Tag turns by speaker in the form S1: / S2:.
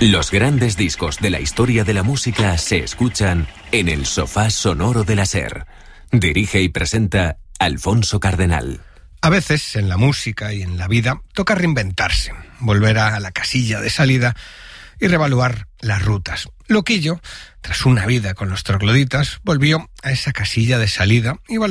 S1: Los grandes discos de la historia de la música se escuchan en el sofá sonoro de la SER. Dirige y presenta Alfonso Cardenal.
S2: A veces, en la música y en la vida, toca reinventarse, volver a la casilla de salida y reevaluar las rutas. Loquillo, tras una vida con los trogloditas, volvió a esa casilla de salida y